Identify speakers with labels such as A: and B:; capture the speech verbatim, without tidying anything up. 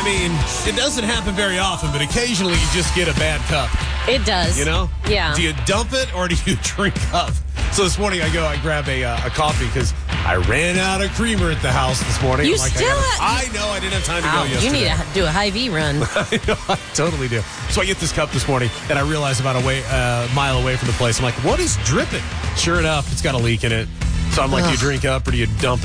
A: mean, it doesn't happen very often, but occasionally you just get a bad cup.
B: It does.
A: You know?
B: Yeah.
A: Do you dump it or do you drink up? So this morning I go, I grab a uh, a coffee because I ran out of creamer at the house this morning.
B: You
A: I'm like,
B: still
A: I, gotta,
B: have-
A: I know I didn't have time to
B: Oh,
A: go yesterday.
B: you need to do a Hy-Vee run.
A: I know, I totally do. So I get this cup this morning, and I realize about a way, uh, mile away from the place, I'm like, what is dripping? Sure enough, it's got a leak in it. So I'm like, do you drink up or do you dump it?